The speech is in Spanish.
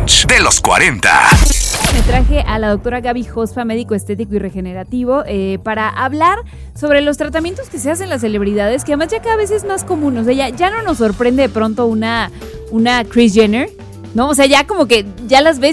Challenge de los 40. Me traje a la doctora Gaby Jospa, médico estético y regenerativo, para hablar sobre los tratamientos que se hacen las celebridades, que además ya cada vez es más común. O sea, ya no nos sorprende de pronto una Kris Jenner, ¿no? O sea, ya como que ya las ves